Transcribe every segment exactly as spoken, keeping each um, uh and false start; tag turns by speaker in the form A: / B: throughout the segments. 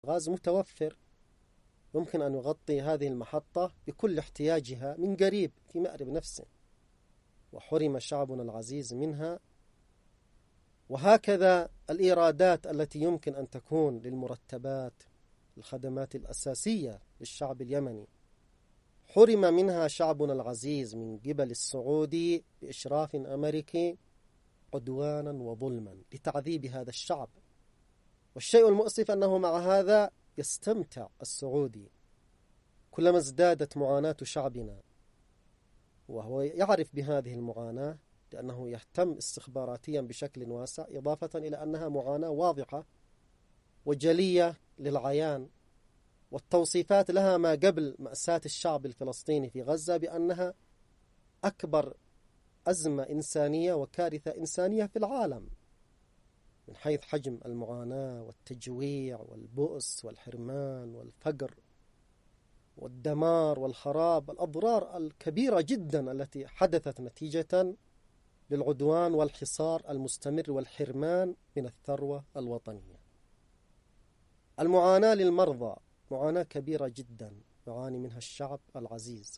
A: غاز متوفر يمكن أن يغطي هذه المحطة بكل احتياجها من قريب في مأرب نفسه، وحرم شعبنا العزيز منها. وهكذا الإيرادات التي يمكن أن تكون للمرتبات، الخدمات الأساسية للشعب اليمني، حرم منها شعبنا العزيز من قبل السعودي بإشراف أمريكي عدوانا وظلما لتعذيب هذا الشعب. والشيء المؤسف أنه مع هذا يستمتع السعودي كلما ازدادت معاناة شعبنا، وهو يعرف بهذه المعاناة لأنه يهتم استخباراتيا بشكل واسع، إضافة إلى أنها معاناة واضحة وجلية للعيان، والتوصيفات لها ما قبل مأساة الشعب الفلسطيني في غزة بأنها أكبر أزمة إنسانية وكارثة إنسانية في العالم، من حيث حجم المعاناة والتجويع والبؤس والحرمان والفقر والدمار والخراب، الأضرار الكبيرة جدا التي حدثت نتيجة للعدوان والحصار المستمر والحرمان من الثروة الوطنية. المعاناة للمرضى معاناة كبيرة جدا يعاني منها الشعب العزيز،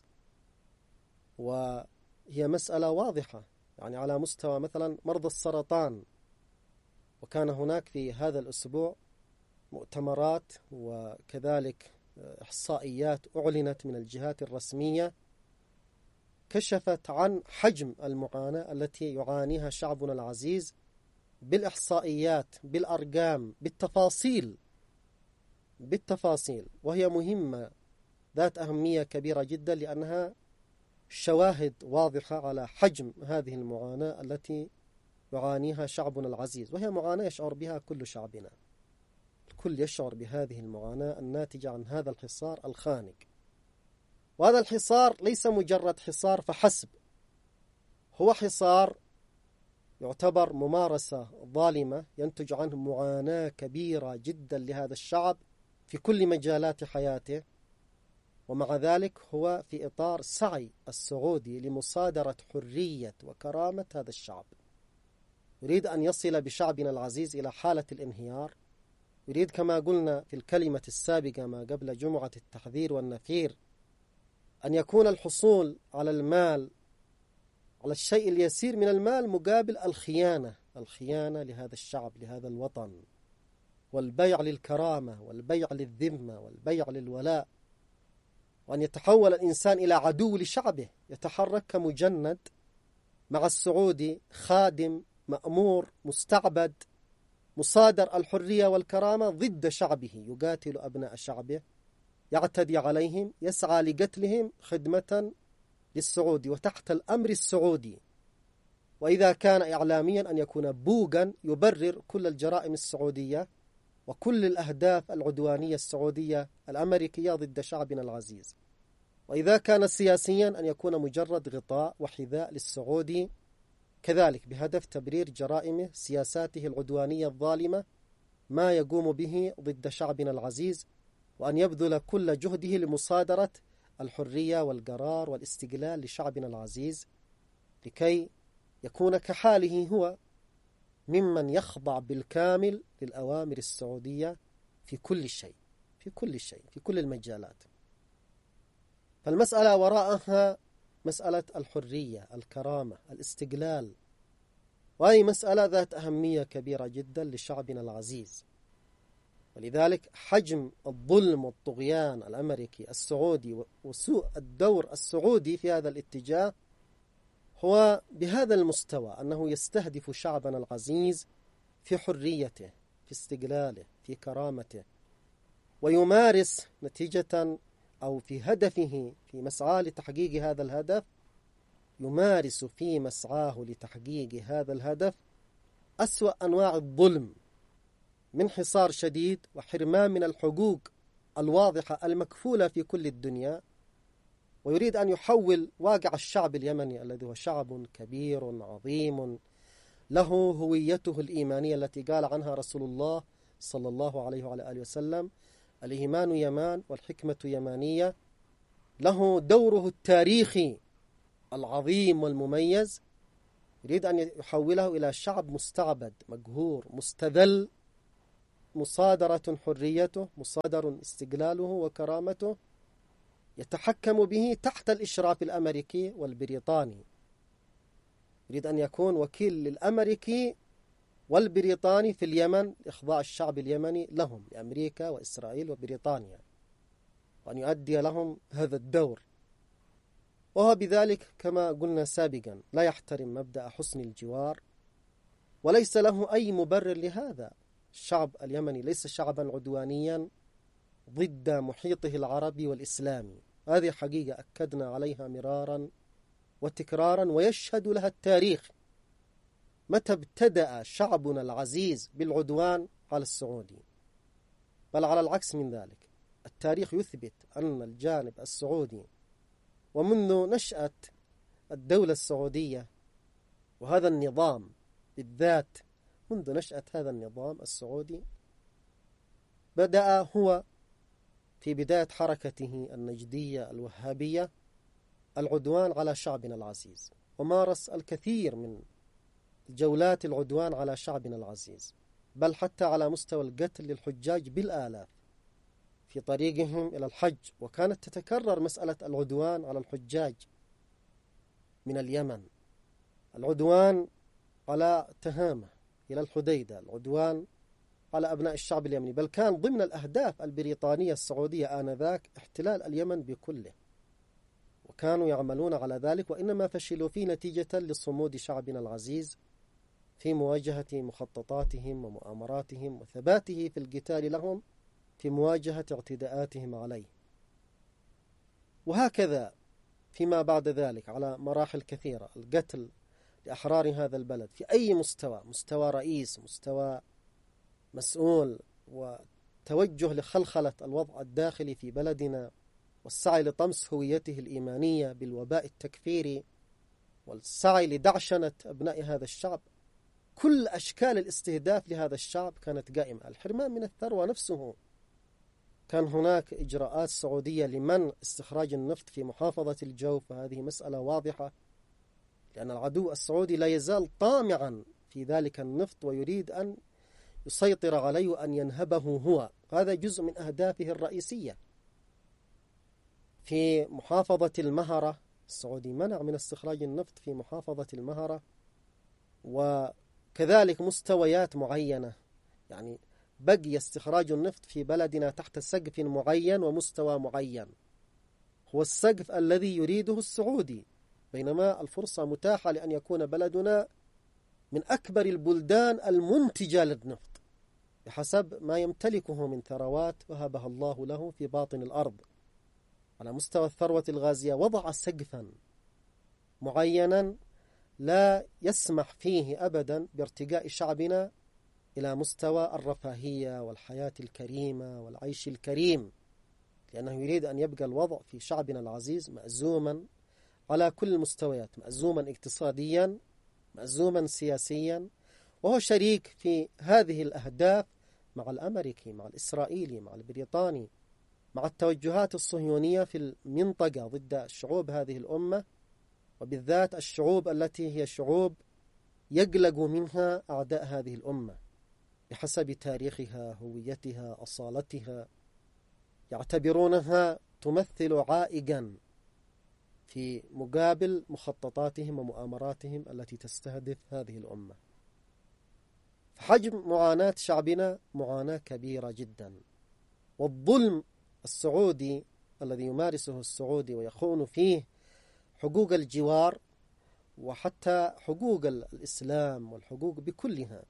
A: وهي مسألة واضحة يعني على مستوى مثلا مرضى السرطان. وكان هناك في هذا الأسبوع مؤتمرات وكذلك إحصائيات أعلنت من الجهات الرسمية كشفت عن حجم المعاناة التي يعانيها شعبنا العزيز بالإحصائيات، بالأرقام، بالتفاصيل بالتفاصيل وهي مهمة ذات أهمية كبيرة جدا، لأنها شواهد واضحة على حجم هذه المعاناة التي يعانيها شعبنا العزيز، وهي معاناة يشعر بها كل شعبنا. الكل يشعر بهذه المعاناة الناتجة عن هذا الحصار الخانق. وهذا الحصار ليس مجرد حصار فحسب، هو حصار يعتبر ممارسة ظالمة ينتج عنه معاناة كبيرة جدا لهذا الشعب في كل مجالات حياته. ومع ذلك هو في إطار سعي السعودي لمصادرة حرية وكرامة هذا الشعب. يريد أن يصل بشعبنا العزيز إلى حالة الانهيار، يريد كما قلنا في الكلمة السابقة ما قبل جمعة التحذير والنفير أن يكون الحصول على المال، على الشيء اليسير من المال، مقابل الخيانة الخيانة لهذا الشعب، لهذا الوطن، والبيع للكرامة والبيع للذمة والبيع للولاء، وأن يتحول الإنسان إلى عدو لشعبه، يتحرك كمجند مع السعودي، خادم مأمور مستعبد، مصادر الحرية والكرامة ضد شعبه، يقاتل أبناء شعبه، يعتدي عليهم، يسعى لقتلهم خدمة للسعودي وتحت الأمر السعودي. وإذا كان إعلاميا أن يكون بوغا يبرر كل الجرائم السعودية وكل الأهداف العدوانية السعودية الأمريكية ضد شعبنا العزيز. وإذا كان سياسيا أن يكون مجرد غطاء وحذاء للسعودي كذلك بهدف تبرير جرائمه، سياساته العدوانية الظالمة، ما يقوم به ضد شعبنا العزيز، وأن يبذل كل جهده لمصادرة الحرية والقرار والاستقلال لشعبنا العزيز، لكي يكون كحاله هو ممن يخضع بالكامل للأوامر السعودية في كل شيء في كل شيء في كل المجالات. فالمسألة وراءها مسألة الحرية، الكرامة، الاستقلال، وهي مسألة ذات أهمية كبيرة جدا لشعبنا العزيز. ولذلك حجم الظلم والطغيان الأمريكي السعودي وسوء الدور السعودي في هذا الاتجاه هو بهذا المستوى، أنه يستهدف شعبنا العزيز في حريته، في استقلاله، في كرامته، ويمارس نتيجة أو في هدفه في مسعاه لتحقيق هذا الهدف، يمارس في مسعاه لتحقيق هذا الهدف أسوأ أنواع الظلم، من حصار شديد وحرمان من الحقوق الواضحة المكفولة في كل الدنيا. ويريد أن يحول واقع الشعب اليمني الذي هو شعب كبير عظيم له هويته الإيمانية التي قال عنها رسول الله صلى الله عليه وعلى آله وسلم: الإيمان يمان والحكمة يمانية. له دوره التاريخي العظيم والمميز، يريد أن يحوله إلى شعب مستعبد مقهور مستذل مصادرة حريته، مصادر استقلاله وكرامته، يتحكم به تحت الإشراف الأمريكي والبريطاني. يريد أن يكون وكيل للأمريكي والبريطاني في اليمن لإخضاع الشعب اليمني لهم، لأمريكا وإسرائيل وبريطانيا، وأن يؤدي لهم هذا الدور. وهو بذلك كما قلنا سابقا لا يحترم مبدأ حسن الجوار، وليس له أي مبرر لهذا. الشعب اليمني ليس شعبا عدوانيا ضد محيطه العربي والإسلامي، هذه حقيقة أكدنا عليها مرارا وتكرارا، ويشهد لها التاريخ. متى ابتدأ شعبنا العزيز بالعدوان على السعودي؟ بل على العكس من ذلك، التاريخ يثبت أن الجانب السعودي ومنذ نشأة الدولة السعودية وهذا النظام بالذات، منذ نشأة هذا النظام السعودي بدأ هو في بداية حركته النجدية الوهابية العدوان على شعبنا العزيز، ومارس الكثير من جولات العدوان على شعبنا العزيز، بل حتى على مستوى القتل للحجاج بالآلاف في طريقهم إلى الحج. وكانت تتكرر مسألة العدوان على الحجاج من اليمن، العدوان على تهامة إلى الحديدة، العدوان على أبناء الشعب اليمني، بل كان ضمن الأهداف البريطانية السعودية آنذاك احتلال اليمن بكله، وكانوا يعملون على ذلك، وإنما فشلوا فيه نتيجة لصمود شعبنا العزيز في مواجهة مخططاتهم ومؤامراتهم وثباته في القتال لهم في مواجهة اعتداءاتهم عليه. وهكذا فيما بعد ذلك على مراحل كثيرة، القتل لأحرار هذا البلد في أي مستوى، مستوى رئيس، مستوى مسؤول، وتوجه لخلخلة الوضع الداخلي في بلدنا، والسعي لطمس هويته الإيمانية بالوباء التكفيري، والسعي لدعشنة أبناء هذا الشعب. كل أشكال الاستهداف لهذا الشعب كانت قائمة. الحرمان من الثروة نفسه، كان هناك إجراءات سعودية لمنع استخراج النفط في محافظة الجوف، وهذه مسألة واضحة، لأن العدو السعودي لا يزال طامعا في ذلك النفط ويريد أن يسيطر عليه وأن ينهبه هو. هذا جزء من أهدافه الرئيسية. في محافظة المهرة السعودي منع من استخراج النفط في محافظة المهرة، وكذلك مستويات معينة، يعني بقي استخراج النفط في بلدنا تحت سقف معين ومستوى معين، هو السقف الذي يريده السعودي، بينما الفرصة متاحة لأن يكون بلدنا من أكبر البلدان المنتجة للنفط بحسب ما يمتلكه من ثروات وهبها الله له في باطن الأرض. على مستوى الثروة الغازية وضع سقفا معينا لا يسمح فيه أبدا بارتقاء شعبنا إلى مستوى الرفاهية والحياة الكريمة والعيش الكريم، لأنه يريد أن يبقى الوضع في شعبنا العزيز مأزوما على كل المستويات، مأزوما اقتصاديا، مأزوما سياسيا، وهو شريك في هذه الأهداف مع الأمريكي، مع الإسرائيلي، مع البريطاني، مع التوجهات الصهيونية في المنطقة ضد شعوب هذه الأمة، وبالذات الشعوب التي هي شعوب يقلق منها أعداء هذه الأمة بحسب تاريخها، هويتها، أصالتها، يعتبرونها تمثل عائقا في مقابل مخططاتهم ومؤامراتهم التي تستهدف هذه الأمة. فحجم معاناة شعبنا معاناة كبيرة جدا، والظلم السعودي الذي يمارسه السعودي ويخون فيه حقوق الجوار وحتى حقوق الإسلام والحقوق بكلها،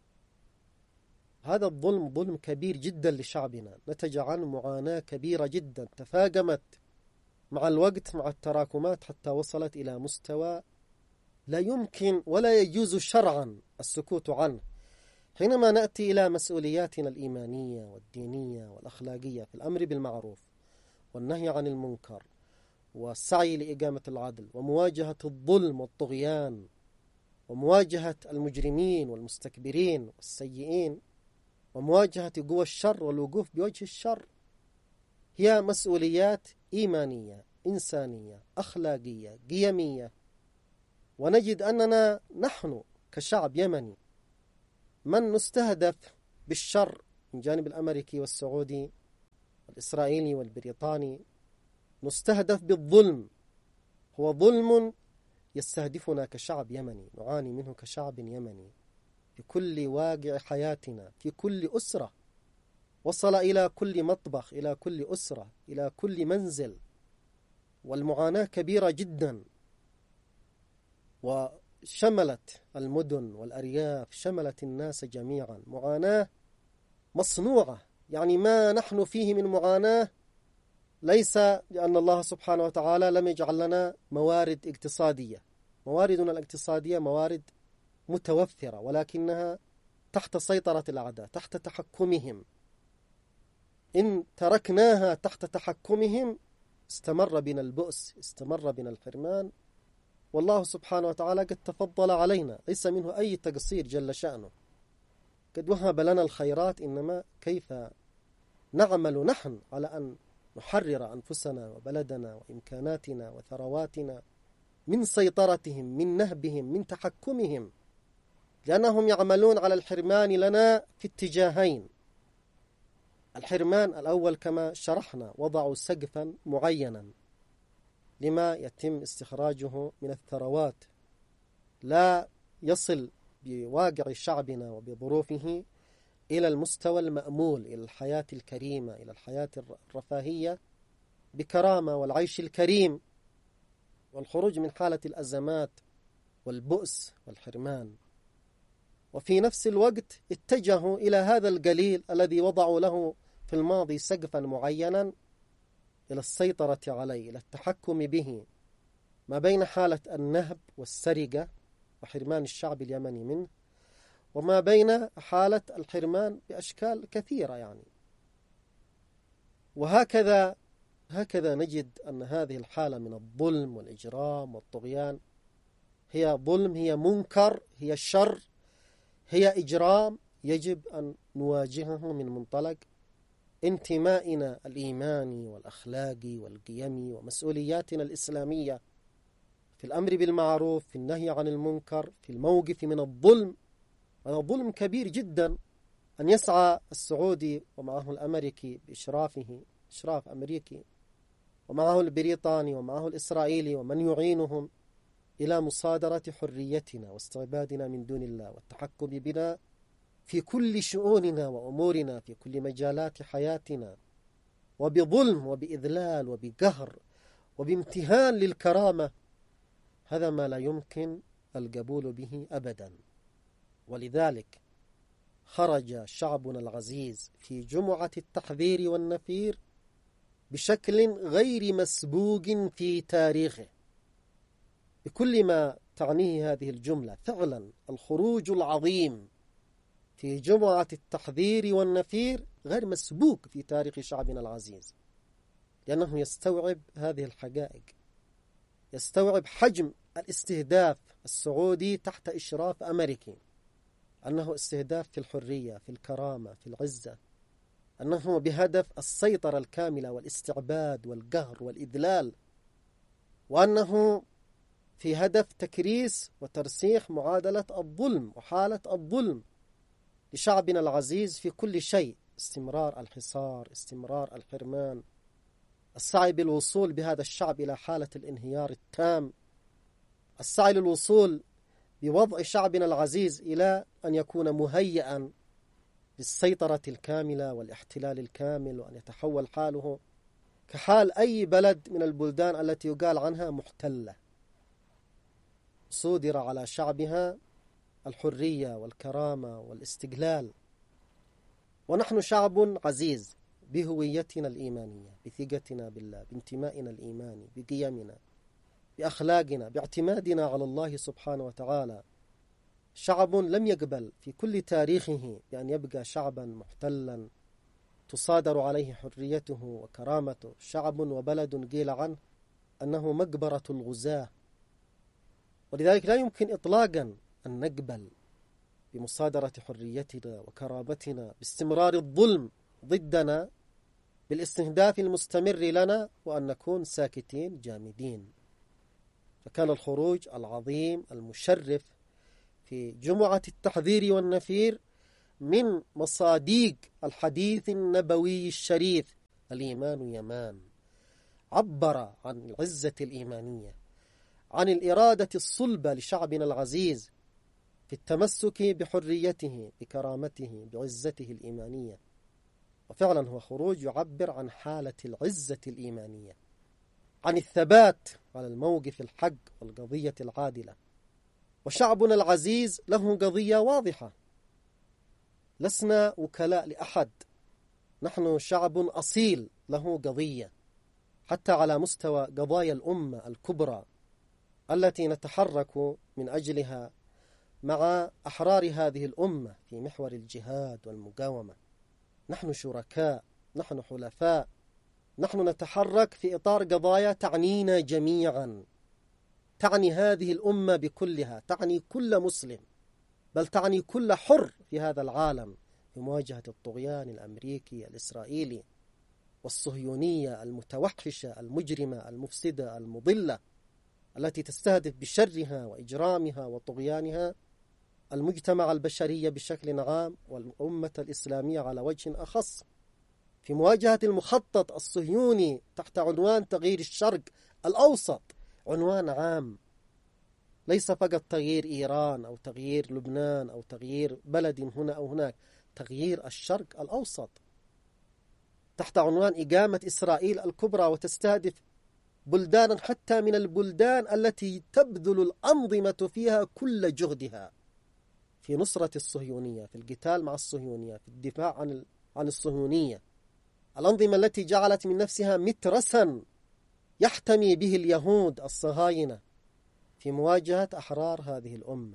A: هذا الظلم ظلم كبير جدا لشعبنا، نتج عنه معاناة كبيرة جدا تفاقمت مع الوقت مع التراكمات حتى وصلت إلى مستوى لا يمكن ولا يجوز شرعا السكوت عنه. حينما نأتي إلى مسؤولياتنا الإيمانية والدينية والأخلاقية في الأمر بالمعروف والنهي عن المنكر والسعي لإقامة العدل ومواجهة الظلم والطغيان ومواجهة المجرمين والمستكبرين والسيئين ومواجهة قوى الشر والوقوف بوجه الشر، هي مسؤوليات إيمانية، إنسانية، أخلاقية، قيمية. ونجد أننا نحن كشعب يمني من نستهدف بالشر من جانب الأمريكي والسعودي والإسرائيلي والبريطاني نستهدف بالظلم، هو ظلم يستهدفنا كشعب يمني، نعاني منه كشعب يمني في كل واقع حياتنا، في كل أسرة، وصل إلى كل مطبخ، إلى كل أسرة، إلى كل منزل، والمعاناة كبيرة جدا، وشملت المدن والأرياف، شملت الناس جميعا، معاناة مصنوعة. يعني ما نحن فيه من معاناة ليس لأن الله سبحانه وتعالى لم يجعل لنا موارد اقتصادية، مواردنا الاقتصادية موارد متوفرة، ولكنها تحت سيطرة الأعداء، تحت تحكمهم. إن تركناها تحت تحكمهم استمر بنا البؤس، استمر بنا الحرمان، والله سبحانه وتعالى قد تفضل علينا، ليس منه أي تقصير جل شأنه، قد وهب لنا الخيرات، إنما كيف نعمل نحن على أن نحرر أنفسنا وبلدنا وإمكاناتنا وثرواتنا من سيطرتهم، من نهبهم، من تحكمهم، لأنهم يعملون على الحرمان لنا في اتجاهين. الحرمان الأول كما شرحنا، وضعوا سقفا معينا لما يتم استخراجه من الثروات، لا يصل بواقع شعبنا وبظروفه إلى المستوى المأمول، إلى الحياة الكريمة، إلى الحياة الرفاهية بكرامة والعيش الكريم والخروج من حالة الأزمات والبؤس والحرمان. وفي نفس الوقت اتجهوا إلى هذا القليل الذي وضعوا له في الماضي سقفا معينا إلى السيطرة عليه، إلى التحكم به، ما بين حالة النهب والسرقة وحرمان الشعب اليمني منه، وما بين حالة الحرمان بأشكال كثيرة يعني. وهكذا هكذا نجد أن هذه الحالة من الظلم والإجرام والطغيان هي ظلم، هي منكر، هي شر، هي إجرام، يجب أن نواجهه من منطلق انتمائنا الإيماني والأخلاقي والقيمي ومسؤولياتنا الإسلامية في الأمر بالمعروف، في النهي عن المنكر، في الموقف من الظلم. هذا ظلم كبير جدا أن يسعى السعودي ومعه الأمريكي بإشرافه، إشراف أمريكي، ومعه البريطاني ومعه الإسرائيلي ومن يعينهم إلى مصادرة حريتنا واستعبادنا من دون الله والتحكم بنا في كل شؤوننا وأمورنا، في كل مجالات حياتنا، وبظلم وبإذلال وبقهر وبامتهان للكرامة. هذا ما لا يمكن القبول به أبدا. ولذلك خرج شعبنا العزيز في جمعة التحذير والنفير بشكل غير مسبوق في تاريخه، بكل ما تعنيه هذه الجملة. فعلا الخروج العظيم في جمعة التحذير والنفير غير مسبوق في تاريخ شعبنا العزيز، لأنه يستوعب هذه الحقائق، يستوعب حجم الاستهداف السعودي تحت إشراف أمريكي، أنه استهداف في الحرية، في الكرامة، في العزة، أنه بهدف السيطرة الكاملة والاستعباد والقهر والإذلال، وأنه في هدف تكريس وترسيخ معادلة الظلم وحالة الظلم لشعبنا العزيز في كل شيء، استمرار الحصار، استمرار الحرمان، السعي بالوصول بهذا الشعب إلى حالة الانهيار التام، السعي للوصول بوضع شعبنا العزيز إلى أن يكون مهيئا للسيطرة الكاملة والاحتلال الكامل، وأن يتحول حاله كحال أي بلد من البلدان التي يقال عنها محتلة، صودر على شعبها الحرية والكرامة والاستقلال. ونحن شعب عزيز بهويتنا الإيمانية، بثقتنا بالله، بانتمائنا الإيماني، بقيمنا، بأخلاقنا، باعتمادنا على الله سبحانه وتعالى. شعب لم يقبل في كل تاريخه بأن يبقى شعبا محتلا تصادر عليه حريته وكرامته، شعب وبلد قيل عنه أنه مقبرة الغزاة. ولذلك لا يمكن إطلاقا أن نقبل بمصادرة حريتنا وكرامتنا، باستمرار الظلم ضدنا، بالاستهداف المستمر لنا، وأن نكون ساكتين جامدين. فكان الخروج العظيم المشرف في جمعة التحذير والنفير من مصاديق الحديث النبوي الشريف: الإيمان يمان. عبر عن العزة الإيمانية، عن الإرادة الصلبة لشعبنا العزيز في التمسك بحريته، بكرامته، بعزته الإيمانية. وفعلا هو خروج يعبر عن حالة العزة الإيمانية، عن الثبات على الموقف الحق والقضية العادلة. وشعبنا العزيز له قضية واضحة، لسنا وكلاء لأحد، نحن شعب أصيل له قضية، حتى على مستوى قضايا الأمة الكبرى التي نتحرك من أجلها مع أحرار هذه الأمة في محور الجهاد والمقاومة. نحن شركاء، نحن حلفاء، نحن نتحرك في إطار قضايا تعنينا جميعا، تعني هذه الأمة بكلها، تعني كل مسلم، بل تعني كل حر في هذا العالم في مواجهة الطغيان الأمريكي الإسرائيلي والصهيونية المتوحشة المجرمة المفسدة المضلة التي تستهدف بشرها وإجرامها وطغيانها المجتمع البشري بشكل عام والأمة الإسلامية على وجه أخص، في مواجهة المخطط الصهيوني تحت عنوان تغيير الشرق الأوسط، عنوان عام، ليس فقط تغيير إيران أو تغيير لبنان أو تغيير بلد هنا أو هناك، تغيير الشرق الأوسط تحت عنوان إقامة إسرائيل الكبرى، وتستهدف بلدانا حتى من البلدان التي تبذل الأنظمة فيها كل جهدها في نصرة الصهيونية، في القتال مع الصهيونية، في الدفاع عن عن الصهيونية، الأنظمة التي جعلت من نفسها مترسا يحتمي به اليهود الصهاينة في مواجهة أحرار هذه الأمة.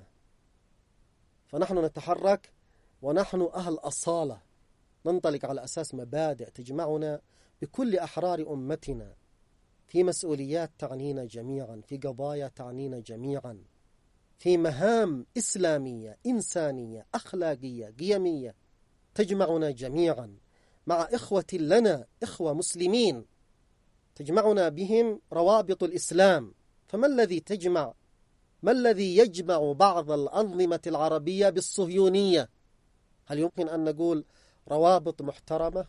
A: فنحن نتحرك ونحن أهل أصالة، ننطلق على أساس مبادئ تجمعنا بكل أحرار أمتنا في مسؤوليات تعنينا جميعا، في قضايا تعنينا جميعا، في مهام إسلامية إنسانية أخلاقية قيمية تجمعنا جميعا مع إخوة لنا، إخوة مسلمين تجمعنا بهم روابط الإسلام. فما الذي تجمع ما الذي يجمع بعض الأنظمة العربية بالصهيونية؟ هل يمكن أن نقول روابط محترمة،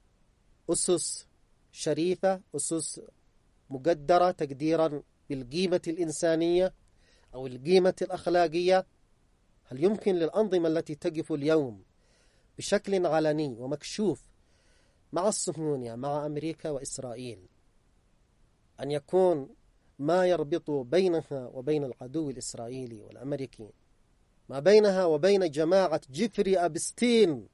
A: أسس شريفة، أسس مقدرة تقديرا بالقيمة الإنسانية أو القيمة الأخلاقية؟ هل يمكن للأنظمة التي تقف اليوم بشكل علني ومكشوف مع الصهيونية، مع أمريكا وإسرائيل، أن يكون ما يربط بينها وبين العدو الإسرائيلي والأمريكي، ما بينها وبين جماعة جيفري أبستين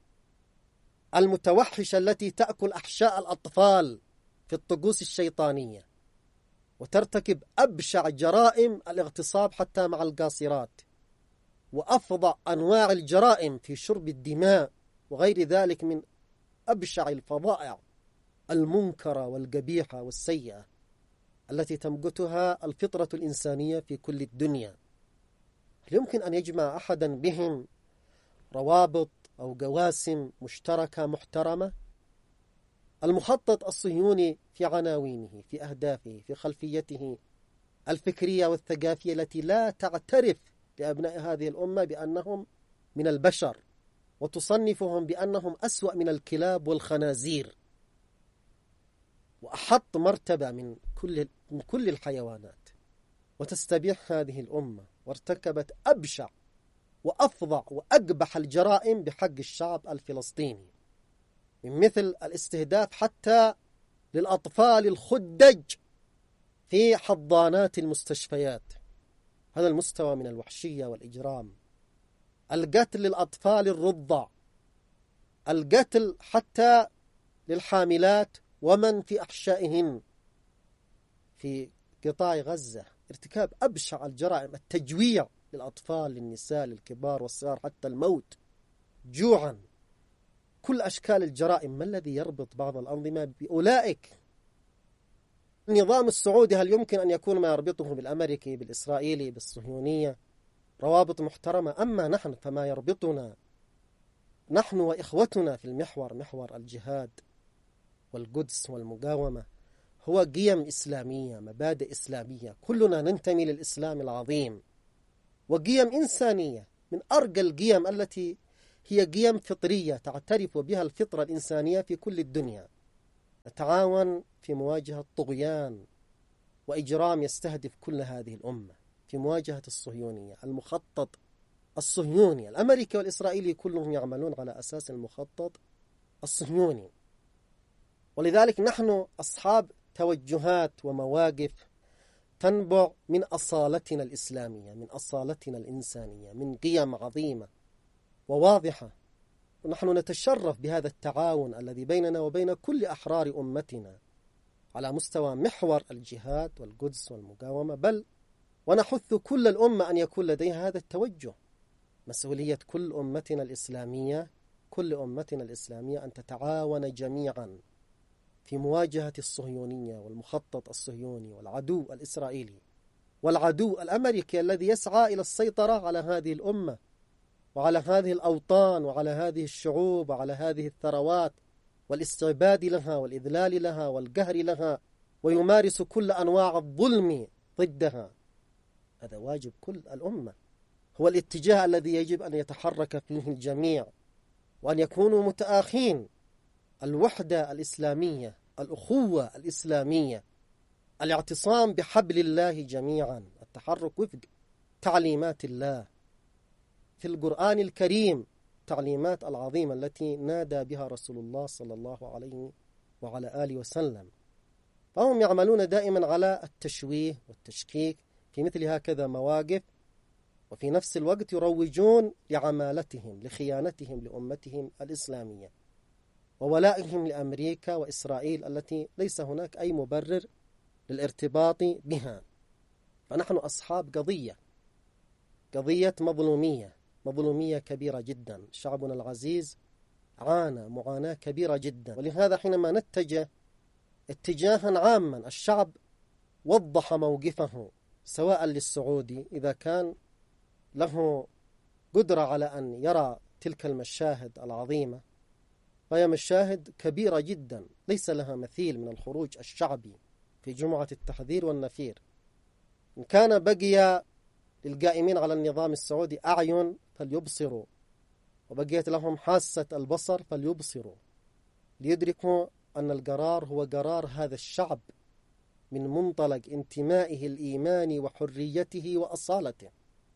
A: المتوحشة التي تأكل أحشاء الأطفال في الطقوس الشيطانية وترتكب أبشع جرائم الاغتصاب حتى مع القاصرات، وأفظع أنواع الجرائم في شرب الدماء وغير ذلك من أبشع الفظائع المنكرة والقبيحة والسيئة التي تمقتها الفطرة الإنسانية في كل الدنيا؟ هل يمكن أن يجمع أحدا بهم روابط أو قواسم مشتركة محترمة؟ المخطط الصهيوني في عناوينه، في أهدافه، في خلفيته الفكرية والثقافية التي لا تعترف لأبناء هذه الأمة بأنهم من البشر، وتصنفهم بأنهم أسوأ من الكلاب والخنازير وأحط مرتبة من كل من كل الحيوانات، وتستبيح هذه الأمة وارتكبت أبشع وأفظع وأقبح الجرائم بحق الشعب الفلسطيني، من مثل الاستهداف حتى للأطفال الخدج في حضانات المستشفيات. هذا المستوى من الوحشية والإجرام، القتل للأطفال الرضع، القتل حتى للحاملات ومن في أحشائهن في قطاع غزة، ارتكاب أبشع الجرائم، التجويع للأطفال للنساء للكبار والصغار حتى الموت جوعا، كل أشكال الجرائم. ما الذي يربط بعض الأنظمة بأولئك؟ النظام السعودي هل يمكن أن يكون ما يربطه بالأمريكي بالإسرائيلي بالصهيونية روابط محترمة؟ أما نحن فما يربطنا نحن وإخوتنا في المحور، محور الجهاد والقدس والمقاومة، هو قيم إسلامية، مبادئ إسلامية، كلنا ننتمي للإسلام العظيم، وقيم إنسانية من أرقى القيم التي هي قيم فطرية تعترف بها الفطرة الإنسانية في كل الدنيا. نتعاون في مواجهة طغيان وإجرام يستهدف كل هذه الأمة، في مواجهة الصهيونية. المخطط الصهيوني الأمريكي والإسرائيلي كلهم يعملون على أساس المخطط الصهيوني. ولذلك نحن أصحاب توجهات ومواقف تنبع من أصالتنا الإسلامية، من أصالتنا الإنسانية، من قيم عظيمة وواضحة. ونحن نتشرف بهذا التعاون الذي بيننا وبين كل أحرار أمتنا على مستوى محور الجهاد والقدس والمقاومة، بل ونحث كل الأمة أن يكون لديها هذا التوجه. مسؤولية كل أمتنا الإسلامية كل أمتنا الإسلامية أن تتعاون جميعا في مواجهة الصهيونية والمخطط الصهيوني والعدو الإسرائيلي والعدو الأمريكي الذي يسعى إلى السيطرة على هذه الأمة وعلى هذه الأوطان وعلى هذه الشعوب وعلى هذه الثروات، والاستعباد لها والإذلال لها والقهر لها، ويمارس كل أنواع الظلم ضدها. هذا واجب كل الأمة، هو الاتجاه الذي يجب أن يتحرك فيه الجميع، وأن يكونوا متآخين. الوحدة الإسلامية، الأخوة الإسلامية، الاعتصام بحبل الله جميعا، التحرك وفق تعليمات الله في القرآن الكريم، التعليمات العظيمة التي نادى بها رسول الله صلى الله عليه وعلى آله وسلم. فهم يعملون دائما على التشويه والتشكيك في مثل هكذا مواقف، وفي نفس الوقت يروجون لعمالتهم لخيانتهم لأمتهم الإسلامية وولائهم لأمريكا وإسرائيل التي ليس هناك أي مبرر للارتباط بها. فنحن أصحاب قضية قضية مظلومية مظلومية كبيرة جدا. شعبنا العزيز عانى معاناة كبيرة جدا، ولهذا حينما نتجه اتجاها عاما الشعب وضح موقفه، سواء للسعودي إذا كان له قدرة على أن يرى تلك المشاهد العظيمة، فهي مشاهد كبيرة جدا ليس لها مثيل من الخروج الشعبي في جمعة التحذير والنفير. إن كان بقي للقائمين على النظام السعودي أعين فليبصروا، وبقيت لهم حاسة البصر فليبصروا، ليدركوا أن القرار هو قرار هذا الشعب من منطلق انتمائه الإيماني وحريته وأصالته.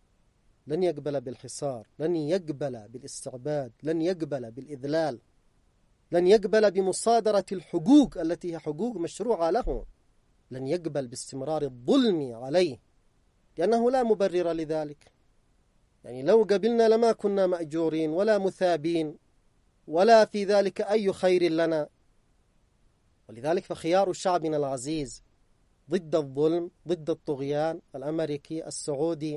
A: لن يقبل بالحصار، لن يقبل بالاستعباد، لن يقبل بالإذلال، لن يقبل بمصادرة الحقوق التي هي حقوق مشروعة له، لن يقبل باستمرار الظلم عليه، لأنه لا مبرر لذلك. يعني لو قبلنا لما كنا مأجورين ولا مثابين ولا في ذلك أي خير لنا. ولذلك فخيار شعبنا العزيز ضد الظلم، ضد الطغيان الأمريكي السعودي،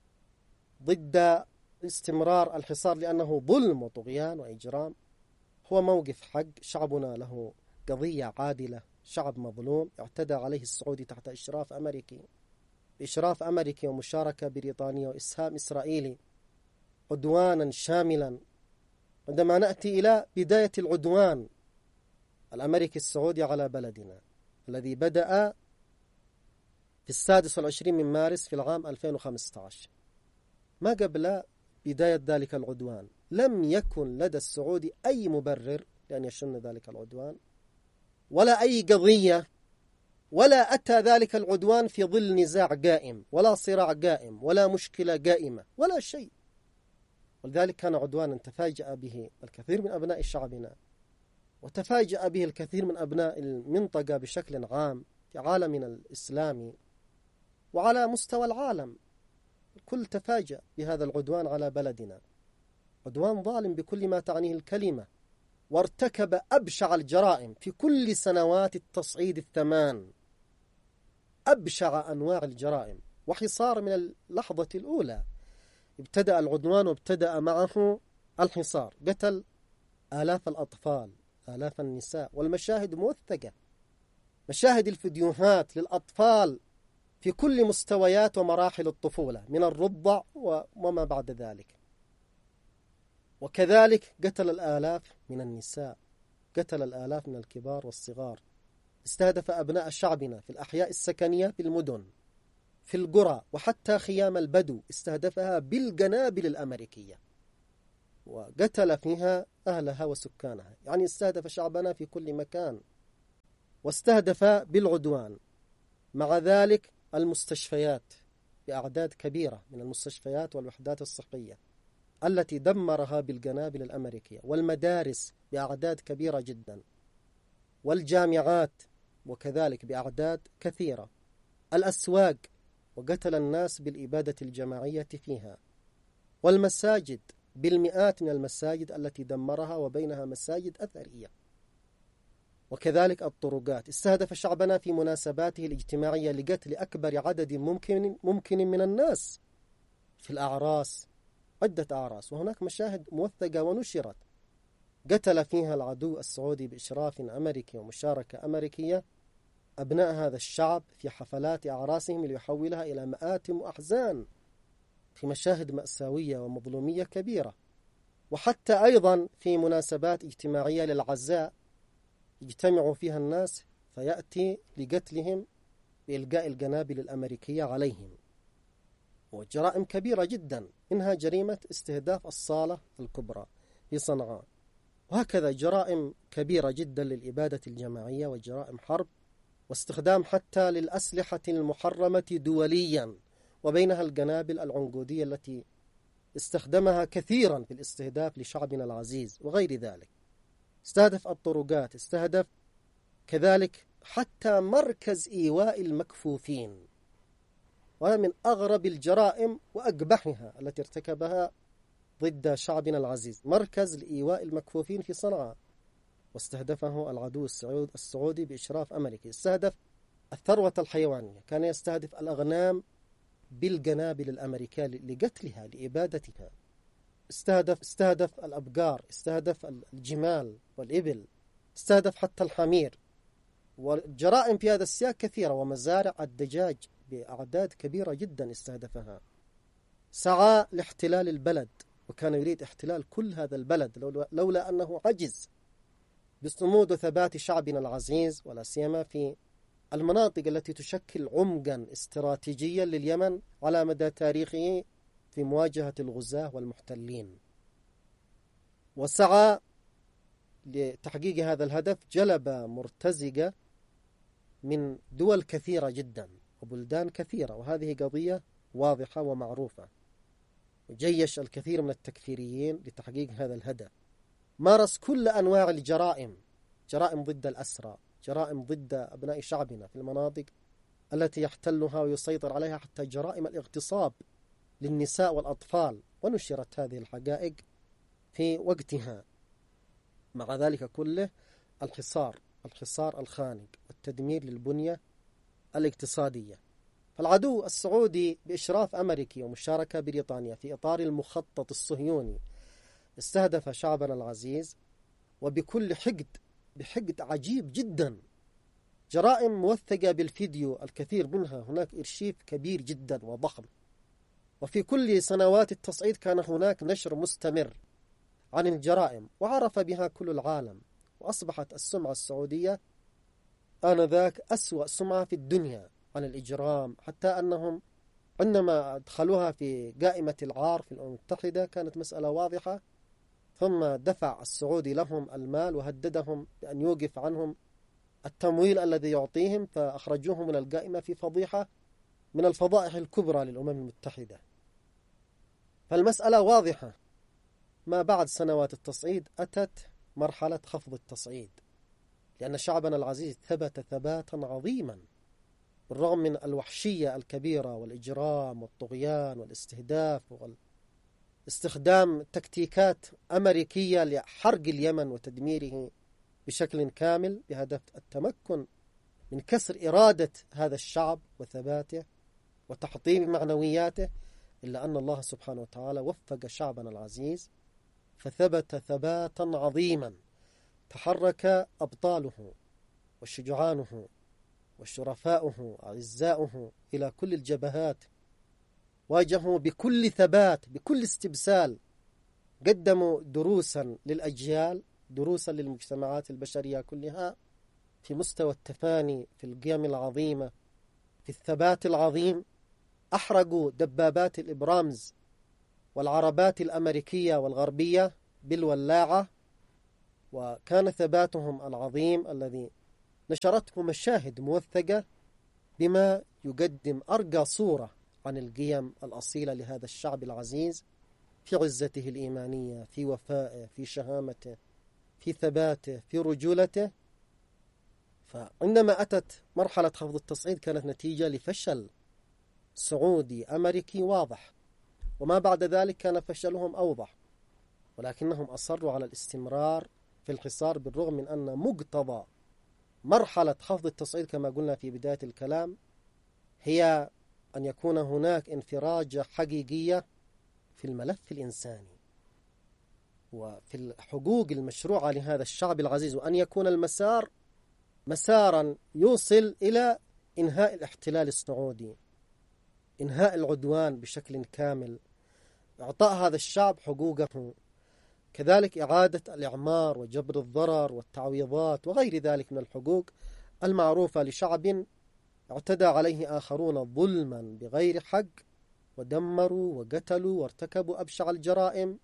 A: ضد استمرار الحصار لأنه ظلم وطغيان وإجرام، هو موقف حق. شعبنا له قضية عادلة، شعب مظلوم اعتدى عليه السعودي تحت إشراف أمريكي بإشراف أمريكي ومشاركة بريطانية وإسهام إسرائيلي، عدوانا شاملا. عندما نأتي إلى بداية العدوان الأمريكي السعودي على بلدنا الذي بدأ في السادس والعشرين من مارس في العام ألفين وخمسة عشر، ما قبل بداية ذلك العدوان لم يكن لدى السعودي أي مبرر لأن يشن ذلك العدوان ولا أي قضية، ولا أتى ذلك العدوان في ظل نزاع قائم ولا صراع قائم ولا مشكلة قائمة ولا شيء. ولذلك كان عدوانا تفاجأ به الكثير من أبناء شعبنا، وتفاجأ به الكثير من أبناء المنطقة بشكل عام في عالمنا الإسلامي وعلى مستوى العالم. الكل تفاجأ بهذا العدوان على بلدنا، عدوان ظالم بكل ما تعنيه الكلمة، وارتكب أبشع الجرائم في كل سنوات التصعيد الثمان، أبشع أنواع الجرائم، وحصار من اللحظة الأولى. ابتدأ العدوان وابتدأ معه الحصار، قتل آلاف الأطفال، آلاف النساء، والمشاهد موثقة، مشاهد الفيديوهات للأطفال في كل مستويات ومراحل الطفولة من الرضع وما بعد ذلك. وكذلك قتل الآلاف من النساء، قتل الآلاف من الكبار والصغار. استهدف أبناء شعبنا في الأحياء السكنية في المدن، في القرى، وحتى خيام البدو استهدفها بالقنابل الأمريكية. وقتل فيها أهلها وسكانها، يعني استهدف شعبنا في كل مكان، واستهدف بالعدوان. مع ذلك المستشفيات بأعداد كبيرة من المستشفيات والوحدات الصحية التي دمرها بالقنابل الأمريكية، والمدارس بأعداد كبيرة جدا، والجامعات وكذلك بأعداد كثيرة، الأسواق وقتل الناس بالإبادة الجماعية فيها، والمساجد بالمئات من المساجد التي دمرها وبينها مساجد أثرية، وكذلك الطرقات. استهدف شعبنا في مناسباته الاجتماعية لقتل أكبر عدد ممكن ممكن من الناس في الأعراس، عدة أعراس، وهناك مشاهد موثقة ونشرت قتل فيها العدو السعودي بإشراف أمريكي ومشاركة أمريكية أبناء هذا الشعب في حفلات أعراسهم ليحولها إلى مآتم وأحزان، في مشاهد مأساوية ومظلومية كبيرة. وحتى أيضا في مناسبات اجتماعية للعزاء يجتمع فيها الناس فيأتي لقتلهم بإلقاء القنابل الأمريكية عليهم، وجرائم كبيرة جدا، إنها جريمة استهداف الصالة الكبرى في صنعاء. وهكذا جرائم كبيرة جدا للإبادة الجماعية وجرائم حرب، واستخدام حتى للأسلحة المحرمة دوليا، وبينها القنابل العنقودية التي استخدمها كثيرا في الاستهداف لشعبنا العزيز وغير ذلك. استهدف الطرقات، استهدف كذلك حتى مركز إيواء المكفوفين، وهذا من أغرب الجرائم وأقبحها التي ارتكبها ضد شعبنا العزيز، مركز لإيواء المكفوفين في صنعاء، واستهدفه العدو السعودي بإشراف أمريكي. استهدف الثروة الحيوانية، كان يستهدف الأغنام بالقنابل الأمريكية لقتلها لإبادتها. استهدف استهدف الأبقار، استهدف الجمال والإبل، استهدف حتى الحمير. والجرائم في هذا السياق كثيرة، ومزارع الدجاج بأعداد كبيرة جدا استهدفها. سعى لاحتلال البلد، وكان يريد احتلال كل هذا البلد لولا, لولا أنه عجز بصمود وثبات شعبنا العزيز، ولا سيما في المناطق التي تشكل عمقا استراتيجيا لليمن على مدى تاريخه في مواجهة الغزاة والمحتلين. وسعى لتحقيق هذا الهدف، جلب مرتزقة من دول كثيرة جدا وبلدان كثيرة، وهذه قضية واضحة ومعروفة، وجيش الكثير من التكفيريين لتحقيق هذا الهدف. مارس كل أنواع الجرائم، جرائم ضد الأسرى، جرائم ضد أبناء شعبنا في المناطق التي يحتلها ويسيطر عليها، حتى جرائم الاغتصاب للنساء والأطفال، ونشرت هذه الحقائق في وقتها. مع ذلك كله الحصار الحصار الخانق والتدمير للبنية الاقتصادية. فالعدو السعودي بإشراف أمريكي ومشاركة بريطانيا في إطار المخطط الصهيوني استهدف شعبنا العزيز، وبكل حقد، بحقد عجيب جدا. جرائم موثقة بالفيديو الكثير منها، هناك إرشيف كبير جدا وضخم، وفي كل سنوات التصعيد كان هناك نشر مستمر عن الجرائم، وعرف بها كل العالم، وأصبحت السمعة السعودية آنذاك أسوأ سمعة في الدنيا عن الإجرام، حتى أنهم عندما أدخلوها في قائمة العار في الأمم المتحدة كانت مسألة واضحة، ثم دفع السعودي لهم المال وهددهم بأن يوقف عنهم التمويل الذي يعطيهم، فأخرجوهم من القائمة في فضيحة من الفضائح الكبرى للأمم المتحدة. فالمسألة واضحة. ما بعد سنوات التصعيد أتت مرحلة خفض التصعيد، لأن شعبنا العزيز ثبت ثباتا عظيما بالرغم من الوحشية الكبيرة والإجرام والطغيان والاستهداف واستخدام تكتيكات أمريكية لحرق اليمن وتدميره بشكل كامل بهدف التمكن من كسر إرادة هذا الشعب وثباته وتحطيم معنوياته. إلا أن الله سبحانه وتعالى وفق شعبنا العزيز فثبت ثباتا عظيما، تحرك أبطاله وشجعانه وشرفاؤه أعزاؤه إلى كل الجبهات، واجهوا بكل ثبات بكل استبسال، قدموا دروسا للأجيال، دروسا للمجتمعات البشرية كلها في مستوى التفاني في القيم العظيمة، في الثبات العظيم. أحرقوا دبابات الإبرامز والعربات الأمريكية والغربية بالولاعة، وكان ثباتهم العظيم الذي نشرته مشاهد موثقة بما يقدم أرقى صورة عن القيم الأصيلة لهذا الشعب العزيز في عزته الإيمانية، في وفائه، في شهامته، في ثباته، في رجولته. فعندما أتت مرحلة خفض التصعيد كانت نتيجة لفشل سعودي أمريكي واضح، وما بعد ذلك كان فشلهم أوضح، ولكنهم أصروا على الاستمرار في الحصار بالرغم من أن مقتضى مرحلة خفض التصعيد كما قلنا في بداية الكلام هي أن يكون هناك انفراجة حقيقية في الملف الإنساني وفي الحقوق المشروعة لهذا الشعب العزيز، وأن يكون المسار مسارا يوصل إلى إنهاء الاحتلال السعودي، إنهاء العدوان بشكل كامل، إعطاء هذا الشعب حقوقه، كذلك إعادة الإعمار وجبر الضرر والتعويضات وغير ذلك من الحقوق المعروفة لشعب اعتدى عليه آخرون ظلما بغير حق ودمروا وقتلوا وارتكبوا أبشع الجرائم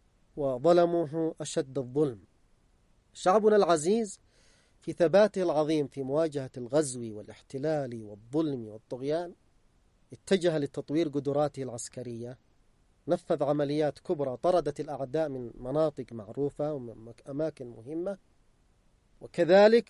A: وظلموه أشد الظلم. شعبنا العزيز في ثباته العظيم في مواجهة الغزو والاحتلال والظلم والطغيان اتجه لتطوير قدراته العسكرية، نفذ عمليات كبرى طردت الأعداء من مناطق معروفة ومن أماكن مهمة، وكذلك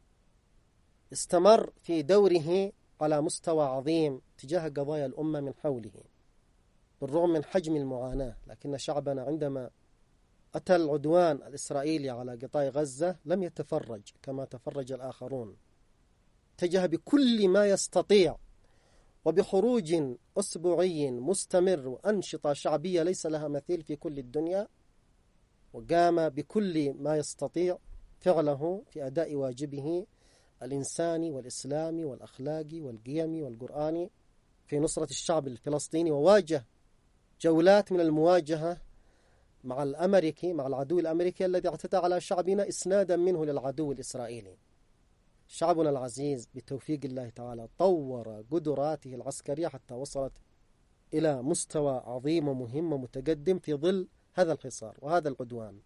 A: استمر في دوره على مستوى عظيم تجاه قضايا الأمة من حوله بالرغم من حجم المعاناة. لكن شعبنا عندما أتى العدوان الإسرائيلي على قطاع غزة لم يتفرج كما تفرج الآخرون، اتجه بكل ما يستطيع وبخروج أسبوعي مستمر وأنشطة شعبية ليس لها مثيل في كل الدنيا، وقام بكل ما يستطيع فعله في أداء واجبه الإنساني والإسلامي والأخلاقي والقيمي والقرآني في نصرة الشعب الفلسطيني، وواجه جولات من المواجهة مع الأمريكي مع العدو الأمريكي الذي اعتدى على شعبنا إسنادا منه للعدو الإسرائيلي. شعبنا العزيز بتوفيق الله تعالى طور قدراته العسكرية حتى وصلت إلى مستوى عظيم ومهم ومتقدم في ظل هذا الحصار وهذا العدوان،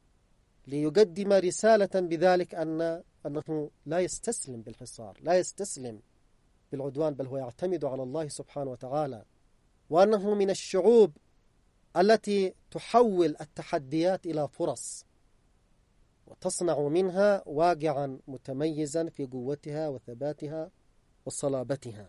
A: ليقدم رسالة بذلك أن أنه لا يستسلم بالحصار، لا يستسلم بالعدوان، بل هو يعتمد على الله سبحانه وتعالى، وأنه من الشعوب التي تحول التحديات إلى فرص وتصنع منها واقعا متميزا في قوتها وثباتها وصلابتها.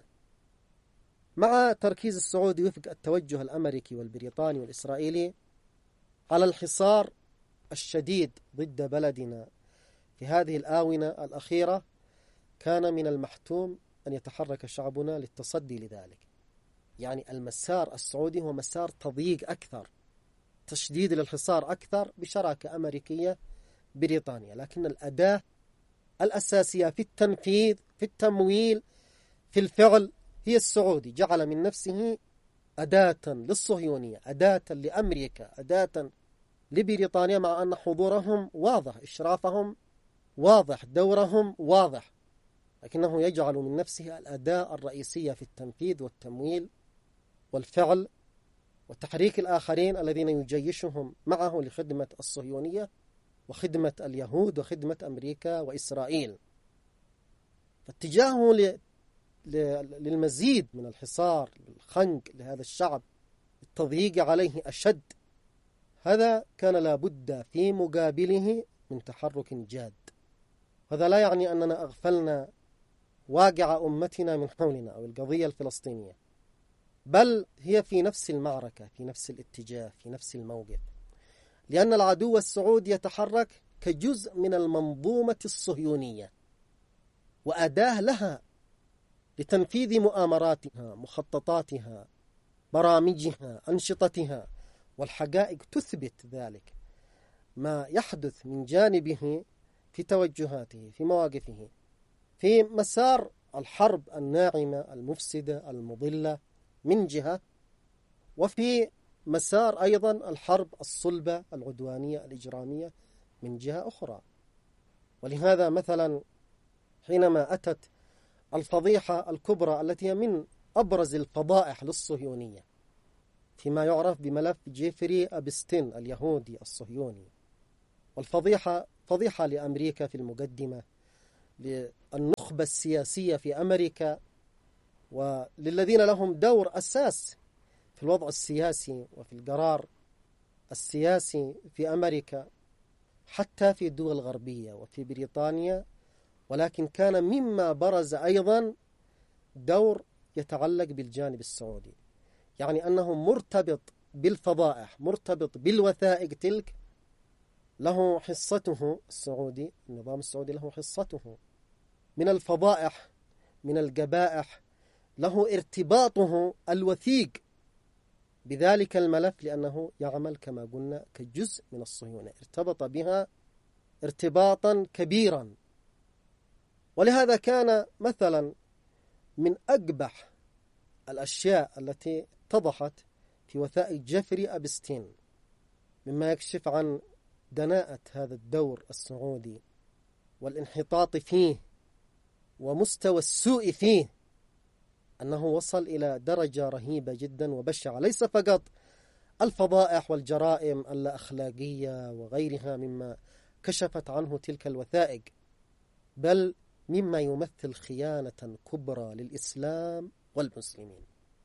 A: مع تركيز السعودي وفق التوجه الأمريكي والبريطاني والإسرائيلي على الحصار الشديد ضد بلدنا في هذه الآونة الأخيرة، كان من المحتوم أن يتحرك شعبنا للتصدي لذلك. يعني المسار السعودي هو مسار تضييق أكثر، تشديد للحصار أكثر بشراكة أمريكية بريطانيا، لكن الأداة الأساسية في التنفيذ في التمويل في الفعل هي السعودي. جعل من نفسه أداة للصهيونية، أداة لأمريكا، أداة لبريطانيا، مع أن حضورهم واضح، إشرافهم واضح، دورهم واضح، لكنه يجعل من نفسه الأداة الرئيسية في التنفيذ والتمويل والفعل وتحريك الآخرين الذين يجيشهم معه لخدمة الصهيونية وخدمة اليهود وخدمة أمريكا وإسرائيل. فاتجاهه ل... ل... للمزيد من الحصار، الخنق لهذا الشعب، التضييق عليه أشد، هذا كان لابد في مقابله من تحرك جاد. هذا لا يعني أننا أغفلنا واقع أمتنا من حولنا أو القضية الفلسطينية، بل هي في نفس المعركة، في نفس الاتجاه، في نفس الموقف، لأن العدو السعودي يتحرك كجزء من المنظومة الصهيونية وأداة لها لتنفيذ مؤامراتها، مخططاتها، برامجها، أنشطتها، والحقائق تثبت ذلك. ما يحدث من جانبه في توجهاته، في مواقفه، في مسار الحرب الناعمة المفسدة المضلة من جهة، وفي مسار أيضا الحرب الصلبة العدوانية الإجرامية من جهة أخرى. ولهذا مثلا حينما أتت الفضيحة الكبرى التي هي من أبرز الفضائح للصهيونية، فيما يعرف بملف جيفري أبستين اليهودي الصهيوني. والفضيحة فضيحة لأمريكا في المقدمة، للنخبة السياسية في أمريكا، وللذين لهم دور أساس في الوضع السياسي وفي القرار السياسي في أمريكا، حتى في الدول الغربية وفي بريطانيا. ولكن كان مما برز أيضا دور يتعلق بالجانب السعودي، يعني أنه مرتبط بالفضائح، مرتبط بالوثائق تلك، له حصته السعودي، النظام السعودي له حصته من الفضائح، من القبائح، له ارتباطه الوثيق بذلك الملف، لأنه يعمل كما قلنا كجزء من الصهيونة، ارتبط بها ارتباطا كبيرا. ولهذا كان مثلا من أقبح الأشياء التي اتضحت في وثائق جيفري أبستين، مما يكشف عن دناءة هذا الدور السعودي والانحطاط فيه ومستوى السوء فيه، أنه وصل إلى درجة رهيبة جدا وبشعة. ليس فقط الفضائح والجرائم اللا أخلاقية وغيرها مما كشفت عنه تلك الوثائق، بل مما يمثل خيانة كبرى للإسلام والمسلمين.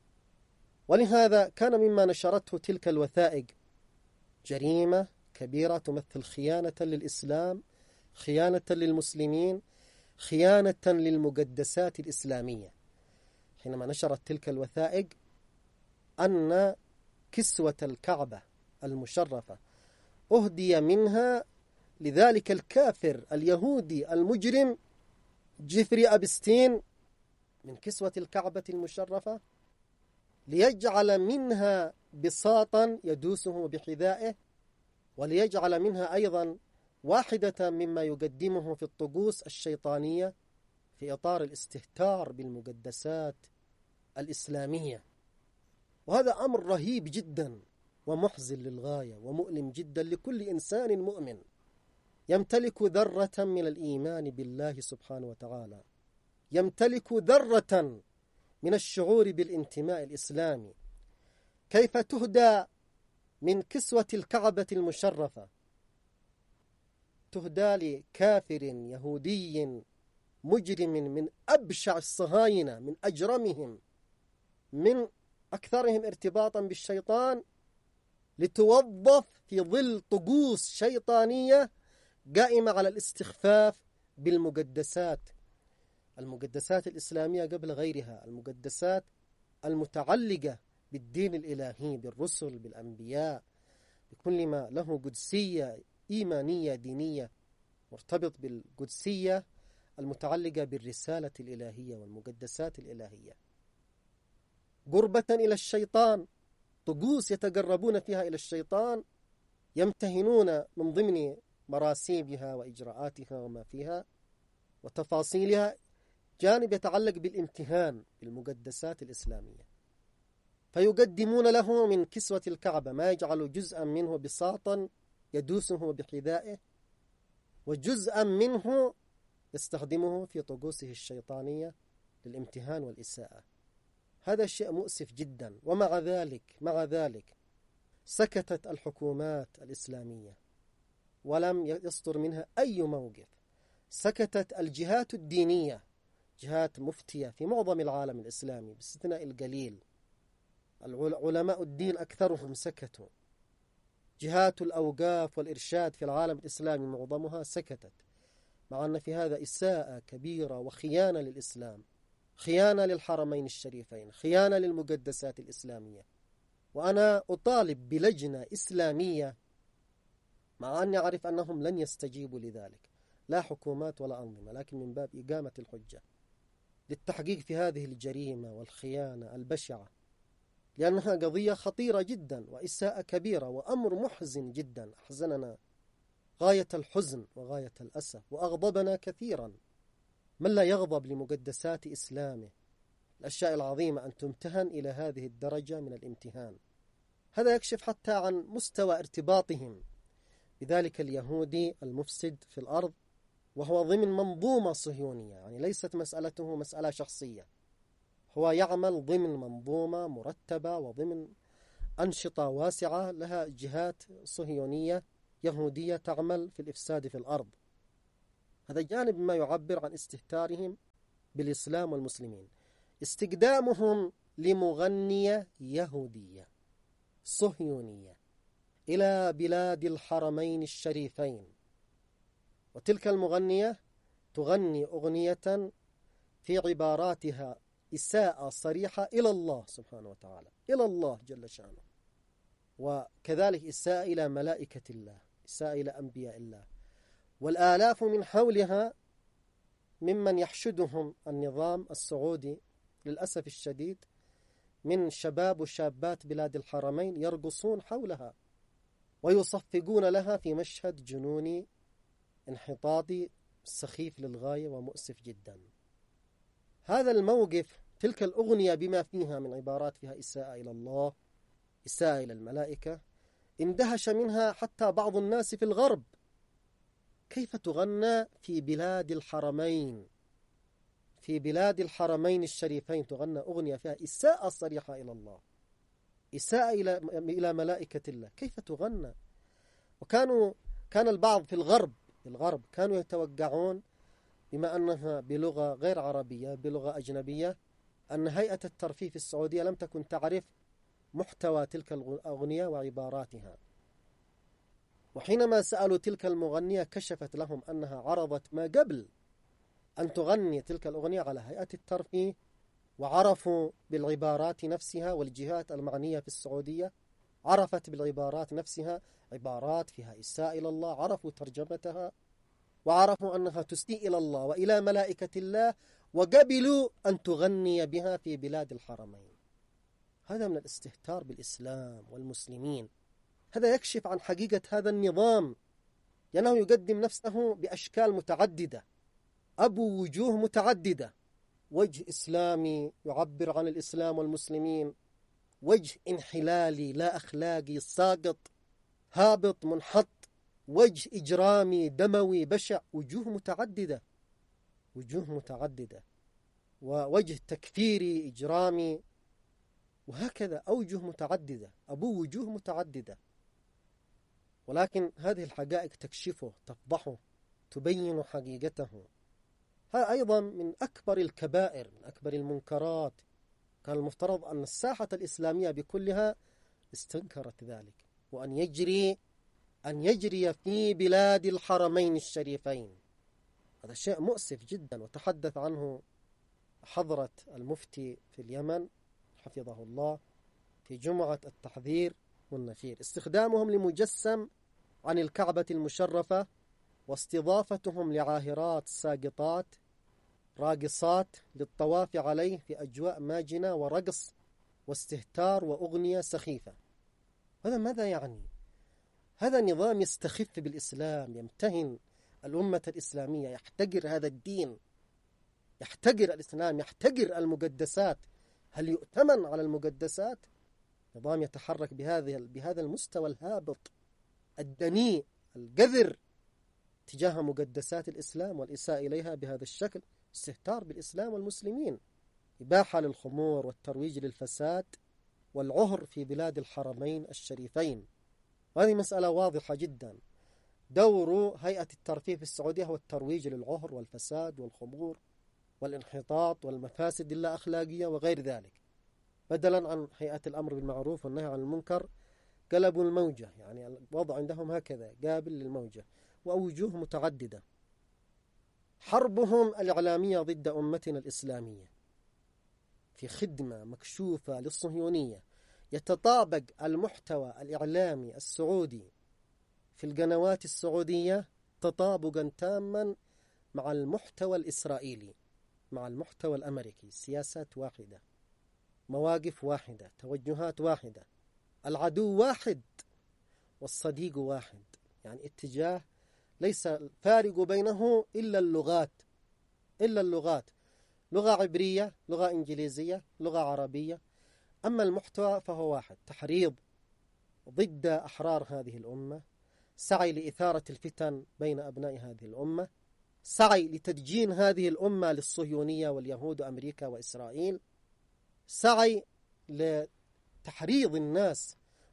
A: ولهذا كان مما نشرته تلك الوثائق جريمة كبيرة تمثل خيانة للإسلام، خيانة للمسلمين، خيانة للمقدسات الإسلامية. حينما نشرت تلك الوثائق أن كسوة الكعبة المشرفة أهدي منها لذلك الكافر اليهودي المجرم جيفري أبستين، من كسوة الكعبة المشرفة، ليجعل منها بساطا يدوسه بحذائه، وليجعل منها أيضا واحدة مما يقدمه في الطقوس الشيطانية في إطار الاستهتار بالمقدسات الإسلامية. وهذا أمر رهيب جدا ومحزن للغاية ومؤلم جدا لكل إنسان مؤمن يمتلك ذرة من الإيمان بالله سبحانه وتعالى، يمتلك ذرة من الشعور بالانتماء الإسلامي. كيف تهدى من كسوة الكعبة المشرفة، تهدى لكافر يهودي مجرم من أبشع الصهاينة، من أجرمهم، من أكثرهم ارتباطا بالشيطان، لتوظف في ظل طقوس شيطانية قائمة على الاستخفاف بالمقدسات، المقدسات الإسلامية قبل غيرها، المقدسات المتعلقة بالدين الإلهي، بالرسل، بالأنبياء، بكل ما له قدسية إيمانية دينية، مرتبط بالقدسية المتعلقة بالرسالة الإلهية والمقدسات الإلهية. قربة إلى الشيطان، طقوس يتقربون فيها إلى الشيطان، يمتهنون من ضمن مراسيمها وإجراءاتها وما فيها وتفاصيلها جانب يتعلق بالامتهان بالمقدسات الإسلامية، فيقدمون له من كسوة الكعبة ما يجعل جزءا منه بساطا يدوسه بحذائه، وجزءا منه يستخدمه في طقوسه الشيطانية للامتهان والإساءة. هذا شيء مؤسف جدا. ومع ذلك مع ذلك سكتت الحكومات الإسلامية ولم يصدر منها أي موقف، سكتت الجهات الدينية، جهات مفتية في معظم العالم الإسلامي باستثناء القليل، علماء الدين أكثرهم سكتوا، جهات الأوقاف والإرشاد في العالم الإسلامي معظمها سكتت، مع أن في هذا إساءة كبيرة وخيانة للإسلام، خيانة للحرمين الشريفين، خيانة للمقدسات الإسلامية. وأنا أطالب بلجنة إسلامية، مع أني أعرف أنهم لن يستجيبوا لذلك، لا حكومات ولا أنظمة، لكن من باب إقامة الحجة للتحقيق في هذه الجريمة والخيانة البشعة، لأنها قضية خطيرة جدا وإساءة كبيرة وأمر محزن جدا، أحزننا غاية الحزن وغاية الأسى وأغضبنا كثيرا. من لا يغضب لمقدسات إسلامه، الأشياء العظيمة، أن تمتهن إلى هذه الدرجة من الامتهان؟ هذا يكشف حتى عن مستوى ارتباطهم بذلك اليهودي المفسد في الأرض، وهو ضمن منظومة صهيونية، يعني ليست مسألته مسألة شخصية، هو يعمل ضمن منظومة مرتبة وضمن أنشطة واسعة، لها جهات صهيونية يهودية تعمل في الإفساد في الأرض. هذا جانب ما يعبر عن استهتارهم بالإسلام والمسلمين. استقدامهم لمغنية يهودية صهيونية إلى بلاد الحرمين الشريفين، وتلك المغنية تغني أغنية في عباراتها إساءة صريحة إلى الله سبحانه وتعالى، إلى الله جل شأنه، وكذلك إساءة إلى ملائكة الله، إساءة إلى أنبياء الله. والآلاف من حولها ممن يحشدهم النظام السعودي للأسف الشديد من شباب وشابات بلاد الحرمين يرقصون حولها ويصفقون لها في مشهد جنوني انحطاطي سخيف للغاية ومؤسف جدا. هذا الموقف، تلك الأغنية بما فيها من عبارات فيها إساءة إلى الله، إساءة إلى الملائكة، اندهش منها حتى بعض الناس في الغرب. كيف تغنى في بلاد الحرمين، في بلاد الحرمين الشريفين تغنى أغنية فيها إساءة صريحة إلى الله، إساءة إلى إلى ملائكة الله، كيف تغنى؟ وكانوا كان البعض في الغرب في الغرب كانوا يتوقعون بما أنها بلغة غير عربية، بلغة أجنبية، أن هيئة الترفيه في السعودية لم تكن تعرف محتوى تلك الأغنية وعباراتها. وحينما سألوا تلك المغنية كشفت لهم أنها عرضت ما قبل أن تغني تلك الأغنية على هيئة الترفيه، وعرفوا بالعبارات نفسها، والجهات المعنية في السعودية عرفت بالعبارات نفسها، عبارات فيها إساءة إلى الله، عرفوا ترجمتها وعرفوا أنها تسيء إلى الله وإلى ملائكة الله، وقبلوا أن تغني بها في بلاد الحرمين. هذا من الاستهتار بالإسلام والمسلمين. هذا يكشف عن حقيقة هذا النظام، لأنه يقدم نفسه بأشكال متعددة، أبو وجوه متعددة، وجه إسلامي يعبر عن الإسلام والمسلمين، وجه انحلالي لا أخلاقي ساقط هابط منحط، وجه إجرامي دموي بشع، وجوه متعددة وجوه متعددة ووجه تكفيري إجرامي، وهكذا أوجه متعددة، أبو وجوه متعددة. ولكن هذه الحقائق تكشفه، تفضحه، تبين حقيقته. هذا أيضا من أكبر الكبائر، من أكبر المنكرات. كان المفترض أن الساحة الإسلامية بكلها استنكرت ذلك، وأن يجري أن يجري في بلاد الحرمين الشريفين. هذا شيء مؤسف جدا، وتحدث عنه حضرة المفتي في اليمن حفظه الله في جمعة التحذير والنفير. استخدامهم لمجسم عن الكعبة المشرفة، واستضافتهم لعاهرات ساقطات راقصات للطواف عليه في أجواء ماجنة ورقص واستهتار وأغنية سخيفة. هذا ماذا يعني؟ هذا نظام يستخف بالإسلام، يمتهن الأمة الإسلامية، يحتقر هذا الدين، يحتقر الإسلام، يحتقر المقدسات. هل يؤتمن على المقدسات؟ نظام يتحرك بهذا بهذا المستوى الهابط الدنيء القذر تجاه مقدسات الإسلام والإساءة إليها بهذا الشكل، استهتار بالإسلام والمسلمين، إباحة للخمور والترويج للفساد والعهر في بلاد الحرمين الشريفين. وهذه مسألة واضحة جدا. دور هيئة الترفيه في السعودية هو الترويج للعهر والفساد والخمور والانحطاط والمفاسد اللا أخلاقية وغير ذلك، بدلا عن هيئة الأمر بالمعروف والنهي عن المنكر. قلبوا الموجة، يعني الوضع عندهم هكذا قابل للموجة، وأوجوه متعددة. حربهم الإعلامية ضد أمتنا الإسلامية في خدمة مكشوفة للصهيونية، يتطابق المحتوى الإعلامي السعودي في القنوات السعودية تطابقا تاما مع المحتوى الإسرائيلي، مع المحتوى الأمريكي. سياسات واحدة، مواقف واحدة، توجهات واحدة، العدو واحد والصديق واحد، يعني اتجاه ليس الفارق بينه إلا اللغات، إلا اللغات، لغة عبرية، لغة إنجليزية، لغة عربية. أما المحتوى فهو واحد، تحريض ضد أحرار هذه الأمة، سعي لإثارة الفتن بين أبناء هذه الأمة، سعي لتدجين هذه الأمة للصهيونية واليهود وأمريكا وإسرائيل، سعي لتحريض الناس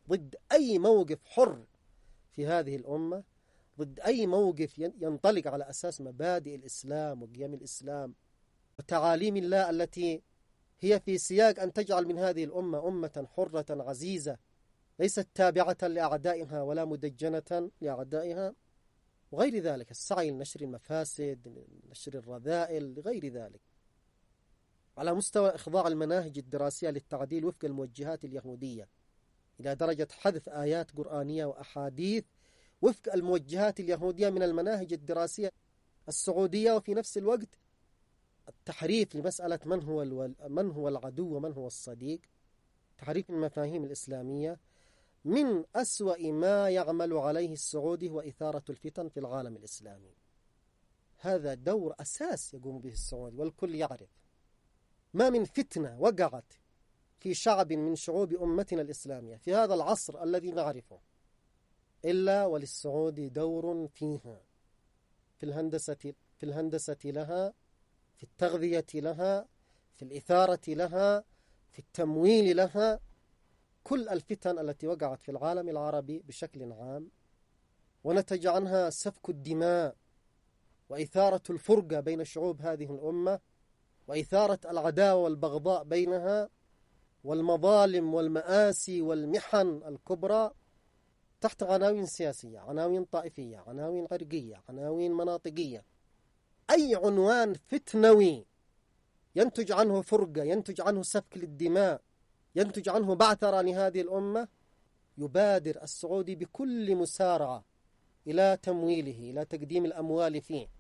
A: ضد أي موقف حر في هذه الأمة، ضد أي موقف ينطلق على أساس مبادئ الإسلام وقيم الإسلام وتعاليم الله التي هي في سياق أن تجعل من هذه الأمة أمة حرة عزيزة ليست تابعة لأعدائها ولا مدجنة لأعدائها وغير ذلك، السعي لنشر المفاسد، نشر الرذائل، لغير ذلك. على مستوى إخضاع المناهج الدراسية للتعديل وفق الموجهات اليهودية إلى درجة حذف آيات قرآنية وأحاديث وفق الموجهات اليهودية من المناهج الدراسية السعودية، وفي نفس الوقت التحريف لمسألة من هو الول... من هو العدو ومن هو الصديق، تحريف المفاهيم الإسلامية. من أسوأ ما يعمل عليه السعودي هو إثارة الفتن في العالم الإسلامي. هذا دور أساس يقوم به السعودي، والكل يعرف ما من فتنة وقعت في شعب من شعوب أمتنا الإسلامية في هذا العصر الذي نعرفه إلا وللسعودي دور فيها، في الهندسة في الهندسة لها، في التغذية لها، في الإثارة لها، في التمويل لها. كل الفتن التي وقعت في العالم العربي بشكل عام ونتج عنها سفك الدماء وإثارة الفرقة بين شعوب هذه الأمة وإثارة العداوة والبغضاء بينها والمظالم والمآسي والمحن الكبرى تحت عناوين سياسية، عناوين طائفية، عناوين عرقية، عناوين مناطقية. أي عنوان فتنوي ينتج عنه فرقة، ينتج عنه سفك للدماء، ينتج عنه بعثرة لهذه الأمة، يبادر السعودي بكل مسارعة إلى تمويله، إلى تقديم الأموال فيه.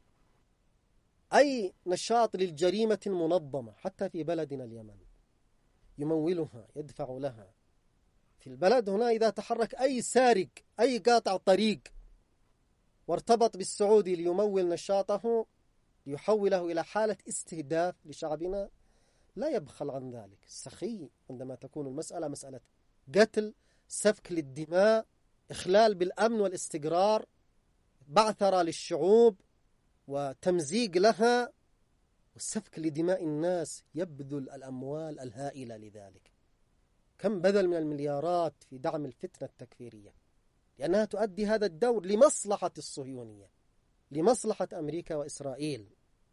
A: أي نشاط للجريمة المنظمة حتى في بلدنا اليمن يمولها، يدفع لها. في البلد هنا إذا تحرك أي سارق، أي قاطع طريق وارتبط بالسعودي ليمول نشاطه ليحوله إلى حالة استهداف لشعبنا، لا يبخل عن ذلك. سخي عندما تكون المسألة مسألة قتل، سفك للدماء، إخلال بالأمن والاستقرار، بعثرة للشعوب وتمزيق لها والسفك لدماء الناس، يبذل الأموال الهائلة لذلك. كم بذل من المليارات في دعم الفتنة التكفيرية، لأنها تؤدي هذا الدور لمصلحة الصهيونية، لمصلحة أمريكا وإسرائيل.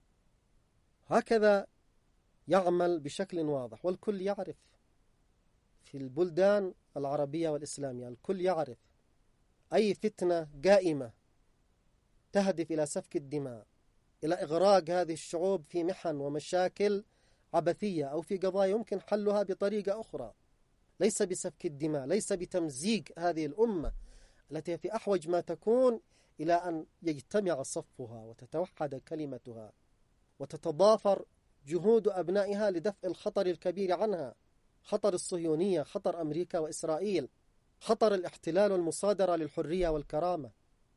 A: هكذا يعمل بشكل واضح، والكل يعرف في البلدان العربية والإسلامية، الكل يعرف أي فتنة قائمة تهدف إلى سفك الدماء، إلى إغراق هذه الشعوب في محن ومشاكل عبثية أو في قضايا يمكن حلها بطريقة أخرى، ليس بسفك الدماء، ليس بتمزيق هذه الأمة التي في أحوج ما تكون إلى أن يجتمع صفها وتتوحد كلمتها وتتضافر جهود أبنائها لدفع الخطر الكبير عنها، خطر الصهيونية، خطر أمريكا وإسرائيل، خطر الاحتلال والمصادرة للحرية والكرامة.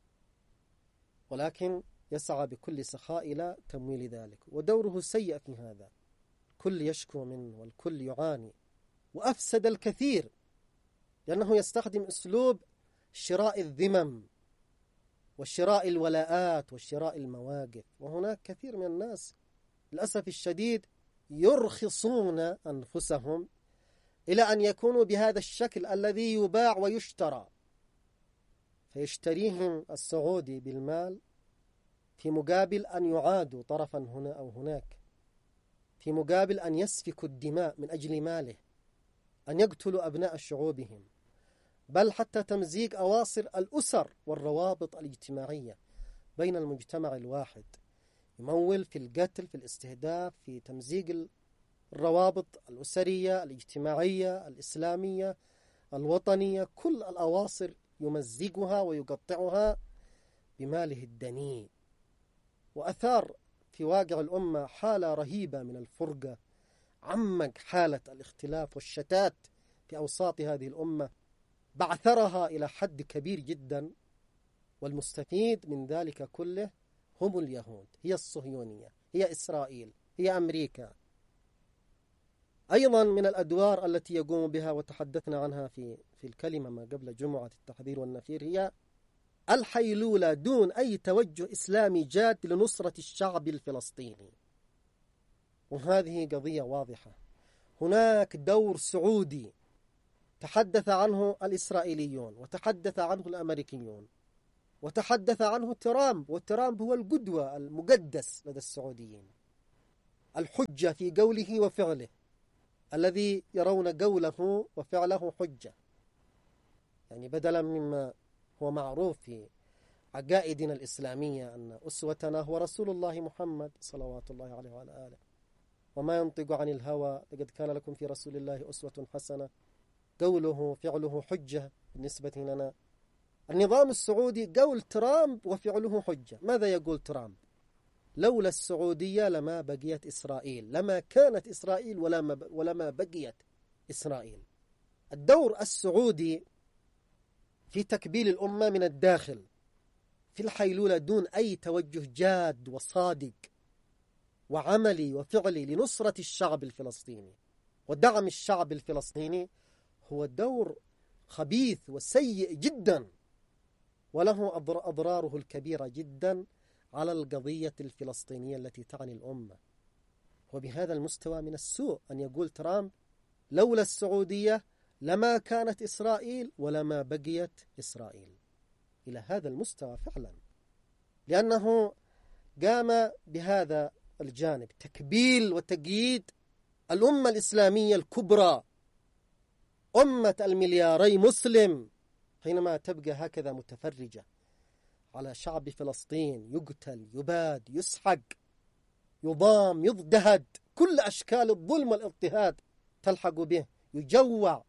A: ولكن يسعى بكل سخاء إلى تمويل ذلك، ودوره سيء في هذا. الكل يشكو منه والكل يعاني، وأفسد الكثير لأنه يستخدم أسلوب شراء الذمم وشراء الولاءات وشراء المواقف. وهناك كثير من الناس للأسف الشديد يرخصون أنفسهم إلى أن يكونوا بهذا الشكل الذي يباع ويشترى، فيشتريهم السعودي بالمال في مقابل أن يعادوا طرفا هنا أو هناك، في مقابل أن يسفكوا الدماء من أجل ماله، أن يقتلوا أبناء شعوبهم، بل حتى تمزيق أواصر الأسر والروابط الاجتماعية بين المجتمع الواحد. يمول في القتل، في الاستهداف، في تمزيق الروابط الأسرية الاجتماعية الإسلامية الوطنية، كل الأواصر يمزقها ويقطعها بماله الدنيء. وأثار في واقع الأمة حالة رهيبة من الفرقة، عمق حالة الاختلاف والشتات في أوساط هذه الأمة، بعثرها إلى حد كبير جدا. والمستفيد من ذلك كله هم اليهود، هي الصهيونية، هي إسرائيل، هي أمريكا. أيضا من الأدوار التي يقوم بها وتحدثنا عنها في في الكلمة ما قبل جمعة التحذير والنفير هي الحيلولة دون أي توجه إسلامي جاد لنصرة الشعب الفلسطيني. وهذه قضية واضحة. هناك دور سعودي تحدث عنه الإسرائيليون، وتحدث عنه الأمريكيون، وتحدث عنه ترامب، وترامب هو القدوة المقدس لدى السعوديين، الحجة في قوله وفعله، الذي يرون قوله وفعله حجة، يعني بدلا مما هو معروف في عقائدنا الإسلامية أن أسوتنا هو رسول الله محمد صلوات الله عليه وعلى آله، وما ينطق عن الهوى، لقد كان لكم في رسول الله أسوة حسنة، قوله فعله حجة بالنسبة لنا. النظام السعودي قول ترامب وفعله حجة. ماذا يقول ترامب؟ لولا السعودية لما بقيت إسرائيل، لما كانت إسرائيل ولما ولما بقيت إسرائيل. الدور السعودي في تكبيل الأمة من الداخل، في الحيلولة دون أي توجه جاد وصادق وعملي وفعلي لنصرة الشعب الفلسطيني ودعم الشعب الفلسطيني، هو دور خبيث وسيء جدا، وله أضراره الكبيرة جدا على القضية الفلسطينية التي تعني الأمة. وبهذا المستوى من السوء أن يقول ترامب لولا السعودية لما كانت إسرائيل ولما بقيت إسرائيل. إلى هذا المستوى فعلا، لأنه قام بهذا الجانب، تكبيل وتقييد الأمة الإسلامية الكبرى، أمة الملياري مسلم، حينما تبقى هكذا متفرجة على شعب فلسطين يقتل، يباد، يسحق، يضام، يضدهد، كل أشكال الظلم والاضطهاد تلحق به، يجوع،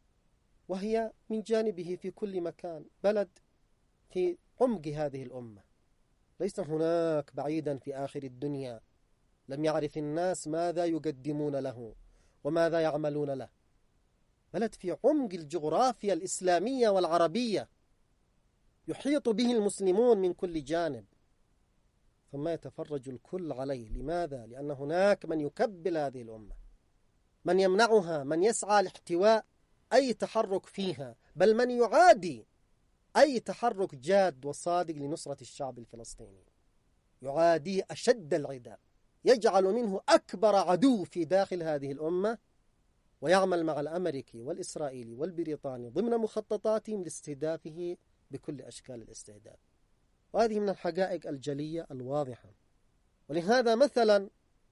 A: وهي من جانبه في كل مكان، بلد في عمق هذه الأمة، ليس هناك بعيدا في آخر الدنيا لم يعرف الناس ماذا يقدمون له وماذا يعملون له، بلد في عمق الجغرافيا الإسلامية والعربية، يحيط به المسلمون من كل جانب، ثم يتفرج الكل عليه. لماذا؟ لأن هناك من يكبل هذه الأمة، من يمنعها، من يسعى لاحتواء أي تحرك فيها، بل من يعادي أي تحرك جاد وصادق لنصرة الشعب الفلسطيني، يعاديه أشد العداء، يجعل منه أكبر عدو في داخل هذه الأمة، ويعمل مع الأمريكي والإسرائيلي والبريطاني ضمن مخططاتهم لاستهدافه بكل أشكال الاستهداف. وهذه من الحقائق الجلية الواضحة. ولهذا مثلا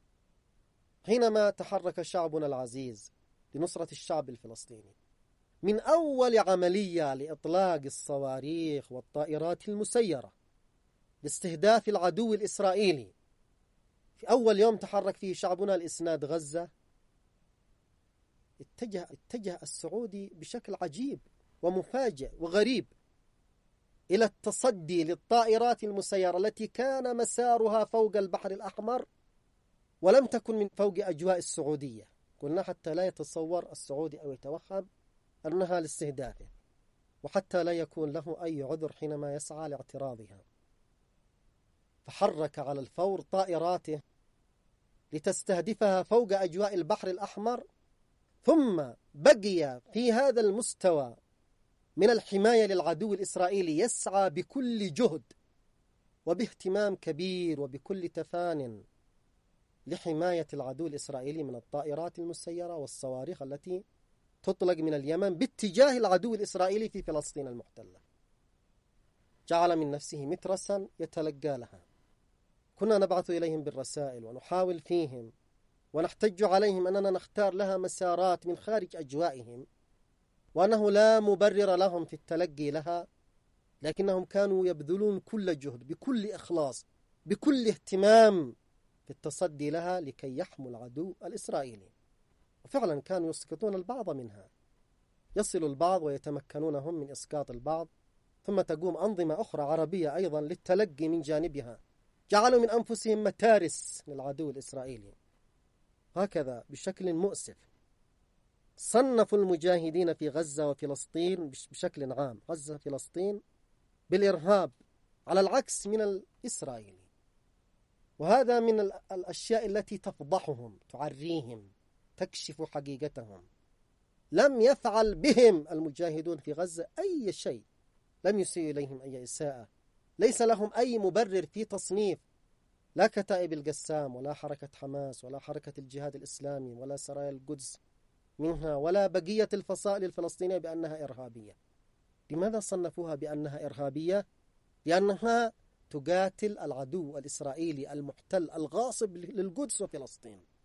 A: حينما تحرك شعبنا العزيز لنصرة الشعب الفلسطيني، من أول عملية لإطلاق الصواريخ والطائرات المسيرة لاستهداف العدو الإسرائيلي، في أول يوم تحرك فيه شعبنا لإسناد غزة، اتجه, اتجه السعودي بشكل عجيب ومفاجئ وغريب إلى التصدي للطائرات المسيرة التي كان مسارها فوق البحر الأحمر ولم تكن من فوق أجواء السعودية. قلنا حتى لا يتصور السعودي أو يتوهم أنها لاستهدافه، وحتى لا يكون له أي عذر حينما يسعى لاعتراضها. فحرك على الفور طائراته لتستهدفها فوق أجواء البحر الأحمر، ثم بقي في هذا المستوى من الحماية للعدو الإسرائيلي يسعى بكل جهد وباهتمام كبير وبكل تفان لحماية العدو الإسرائيلي من الطائرات المسيرة والصواريخ التي تطلق من اليمن باتجاه العدو الإسرائيلي في فلسطين المحتلة. جعل من نفسه مترسا يتلقى لها. كنا نبعث إليهم بالرسائل ونحاول فيهم ونحتج عليهم أننا نختار لها مسارات من خارج أجوائهم، وأنه لا مبرر لهم في التلقي لها، لكنهم كانوا يبذلون كل جهد بكل إخلاص بكل اهتمام في التصدي لها لكي يحموا العدو الإسرائيلي. وفعلا كانوا يسقطون البعض منها، يصل البعض ويتمكنون هم من إسقاط البعض، ثم تقوم أنظمة أخرى عربية أيضا للتلقي من جانبها، جعلوا من أنفسهم متارس للعدو الإسرائيلي. هكذا بشكل مؤسف صنفوا المجاهدين في غزة وفلسطين بشكل عام، غزة فلسطين، بالإرهاب، على العكس من الإسرائيلي. وهذا من الأشياء التي تفضحهم، تعريهم، تكشف حقيقتهم. لم يفعل بهم المجاهدون في غزة أي شيء، لم يسيء إليهم أي إساءة، ليس لهم أي مبرر في تصنيف لا كتائب القسام ولا حركة حماس ولا حركة الجهاد الإسلامي ولا سرايا القدس منها ولا بقية الفصائل الفلسطينية بأنها إرهابية. لماذا صنفوها بأنها إرهابية؟ لأنها تقاتل العدو الإسرائيلي المحتل الغاصب للقدس وفلسطين.